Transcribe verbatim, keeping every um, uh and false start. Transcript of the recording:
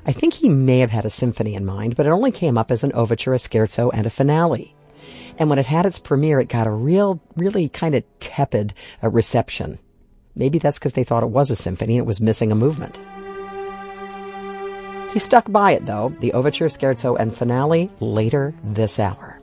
I think he may have had a symphony in mind, but it only came up as an overture, a scherzo, and a finale. And when it had its premiere, it got a real, really kind of tepid uh, reception. Maybe that's because they thought it was a symphony and it was missing a movement. He stuck by it, though, the overture, scherzo, and finale later this hour.